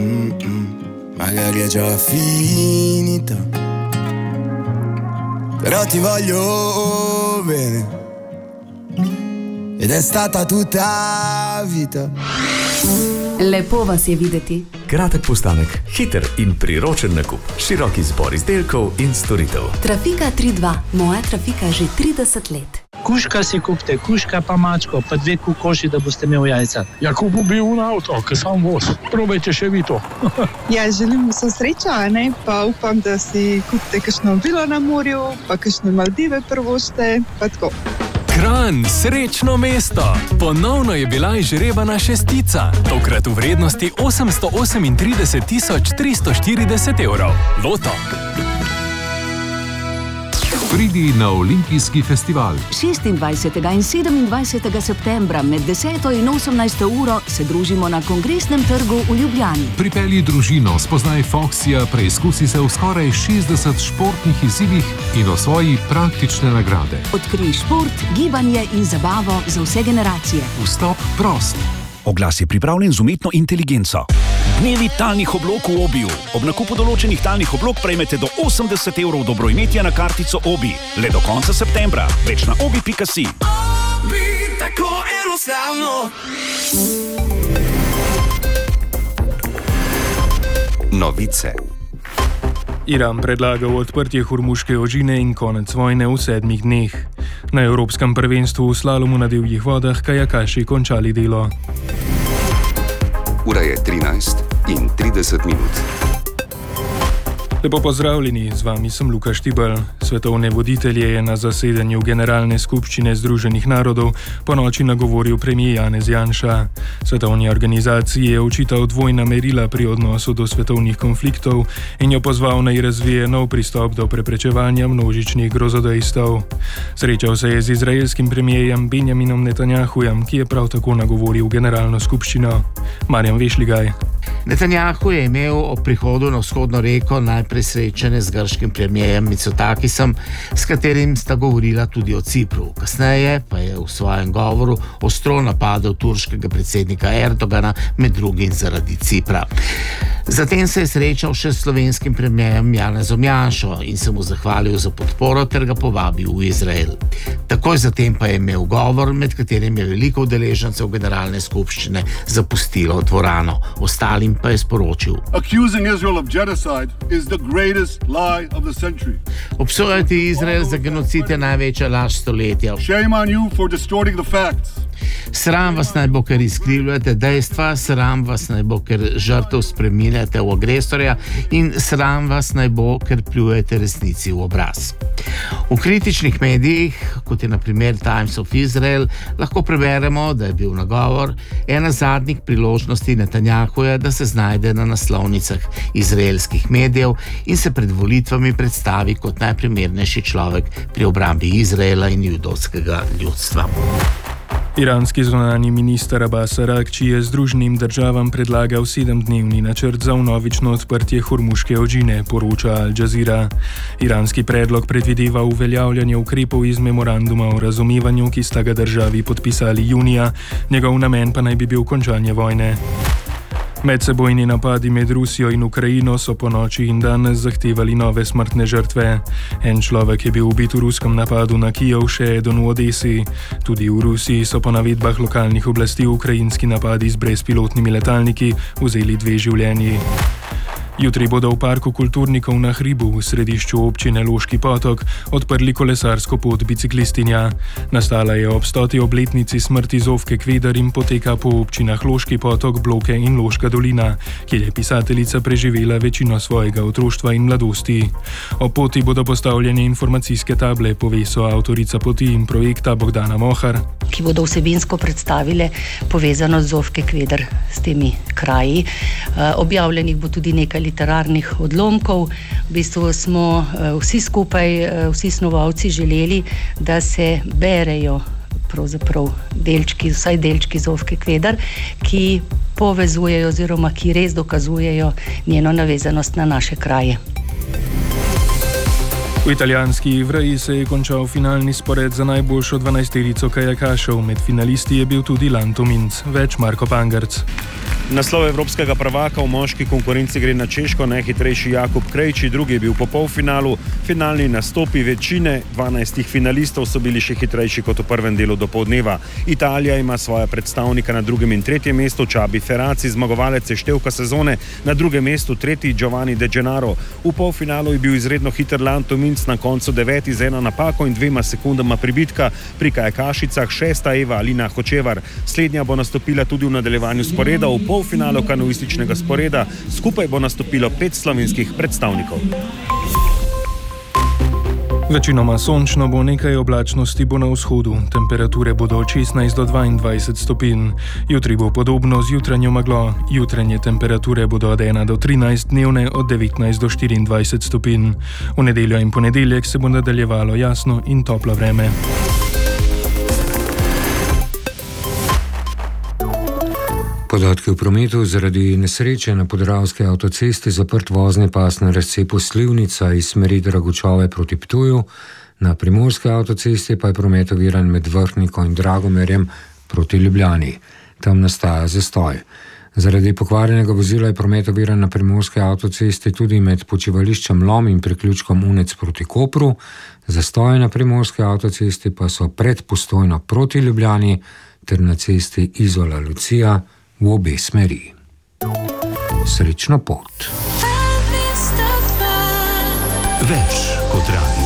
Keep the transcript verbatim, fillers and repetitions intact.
Mm-mm. Magari è già finita, però ti voglio bene ed è stata tutta vita. Lepo vas je videti. Kratek postanek, hiter in priročen nakup, širok izbor izdelkov in storitev. Trafika tri dva, moja trafika že trideset let. Kuška si kupite, kuška pa mačko, pa dve kukoši, da boste imeli jajca. Ja, kupil bi un avto, ki sam voz. Probajte še vi to. Ja, želim vso srečo, a ne? Pa upam, da si kupite kakšno vilo na morju, pa kakšne Maldive prvošte, pa tako. Kranj, srečno mesto! Ponovno je bila izžrebana šestica, tokrat v vrednosti osemsto osemintrideset tisoč tristo štirideset evrov. Loto! Pridi na Olimpijski festival. šestindvajsetega in sedemindvajsetega septembra med deseto in osemnajsto uro se družimo na Kongresnem trgu v Ljubljani. Pripelji družino, spoznaj Foxija, preizkusi se v skoraj šestdeset športnih izzivih in osvoji praktične nagrade. Odkrij šport, gibanje in zabavo za vse generacije. Vstop prost. Oglas je pripravljen z umetno inteligenco. Dnevi talnih oblog v Obiju. Ob nakupu določenih talnih oblog prejmete do osemdeset evrov dobroimetja na kartico Obi. Le do konca septembra. Več na obi pika si. Obi, tako enostavno. Novice. Iran predlagal odprtje Hormuške ožine in konec vojne v sedmih dneh. Na Evropskem prvenstvu v slalomu na divjih vodah kajakaši končali delo. Ura je trinajst in trideset minut. Lepo pozdravljeni, z vami sem Luka Štibelj. Svetovne voditelje je na zasedanju Generalne skupščine Združenih narodov po noči nagovoril premijer Janez Janša. Svetovni organizaciji je očital dvojna merila pri odnosu do svetovnih konfliktov in jo pozval naj razvije nov pristop do preprečevanja množičnih grozodejstev. Srečal se je z izraelskim premijerjem Benjaminom Netanjahujem, ki je prav tako nagovoril Generalno skupščino. Marjan Vešligaj. Netanjahu je imel ob prihodu na vzhodno reko najprej srečanje z grškim premijerjem Mitsotakisom, s katerim sta govorila tudi o Cipru. Kasneje pa je v svojem govoru ostro napadel turškega predsednika Erdogana, med drugim zaradi Cipra. Zatem se je srečal še s slovenskim premijerjem Janezom Janšo in se mu zahvalil za podporo ter ga povabil v Izrael. Takoj zatem pa je imel govor, med katerim je veliko udeležencev Generalne skupščine zapustilo dvorano. Ostalim pa je sporočil: Accusing Israel of genocide is the greatest lie of the century. Obsojati Izrael za genocid je največja laž stoletja. Shame on you for distorting the facts. Sram vas naj bo, ker izkrivljate dejstva, sram vas naj bo, ker žrtev spreminjate v agresorja in sram vas naj bo, ker pljujete resnici v obraz. V kritičnih medijih, kot je na primer Times of Israel, lahko preberemo, da je bil nagovor ena zadnjih priložnosti Netanjahuja, da se znajde na naslovnicah izraelskih medijev in se pred volitvami predstavi kot najprimernejši človek pri obrambi Izraela in judovskega ljudstva. Iranski zunanji minister Abbas Araghči je Združenim državam predlagal sedemdnevni načrt za vnovično odprtje Hormuške ožine, poroča Al Jazeera. Iranski predlog predvideva uveljavljanje ukrepov iz memoranduma o razumevanju, ki sta ga državi podpisali junija, njegov namen pa naj bi bil končanje vojne. Medsebojni napadi med Rusijo in Ukrajino so po noči in danes zahtevali nove smrtne žrtve. En človek je bil ubit v ruskem napadu na Kijev, še eden v Odesi. Tudi v Rusiji so po navedbah lokalnih oblasti ukrajinski napadi z brezpilotnimi letalniki vzeli dve življenji. Jutri bodo v parku kulturnikov na Hribu v središču občine Loški Potok odprli kolesarsko pot biciklistinja. Nastala je ob stoti obletnici smrti Zofke Kveder in poteka po občinah Loški Potok, Bloke in Loška dolina, kjer je pisateljica preživela večino svojega otroštva in mladosti. Ob poti bodo postavljene informacijske table, pove soavtorica poti in projekta Bogdana Mohar, ki bodo vsebinsko predstavile povezano z Zofke Kveder s temi kraji. Objavljenih bo tudi nekaj literarnih odlomkov. V bistvu smo vsi skupaj, vsi snovalci želeli, da se berejo pravzaprav delčki, vsaj delčki Zofke Kveder, ki povezujejo oziroma ki res dokazujejo njeno navezanost na naše kraje. V italijanski Ivreji se je končal finalni spored za najboljšo dvanajsterico kajakašev. Med finalisti je bil tudi Lanto Minc. Več Marko Pangarc. Naslov evropskega prvaka v moški konkurenci gre na Češko, najhitrejši Jakub Krejči, drugi je bil po polfinalu. Finalni nastopi večine dvanajstih finalistov so bili še hitrejši kot v prvem delu dopoldneva. Italija ima svoja predstavnika na drugem in tretjem mestu, Čabi Ferraci, zmagovalec seštevka sezone, na drugem mestu tretji Giovanni De Gennaro. V polfinalu je bil izredno hiter Lanto Minc, na koncu deveti z eno napako in dvema sekundama pribitka, pri kajakašicah šesta Eva Alina Hočevar. Slednja bo nastopila tudi v nadaljevanju sporeda, v polfinalu kanuističnega sporeda. Skupaj bo nastopilo pet slovenskih predstavnikov. Večinoma sončno bo, nekaj oblačnosti bo na vzhodu. Temperature bodo od šestnajst do dvaindvajset stopinj. Jutri bo podobno z jutranjo meglo. Jutranje temperature bodo od ena do trinajst, dnevne od devetnajst do štiriindvajset stopinj. V nedeljo in ponedeljek se bo nadaljevalo jasno in toplo vreme. Podatki v prometu: zaradi nesreče na Podravski avtocesti zaprt vozni pas na razcepu Slivnica iz smeri Dragočove proti Ptuju, na Primorski avtocesti pa je promet oviran med Vrhniko in Dragomerjem proti Ljubljani. Tam nastaja zastoj. Zaradi pokvarjenega vozila je promet oviran na Primorski avtocesti tudi med počivališčem Lom in priključkom Unec proti Kopru. Zastoje na Primorski avtocesti pa so pred Postojno proti Ljubljani ter na cesti Izola Lucija v obe smeri. Srečno pot. Več kot radio.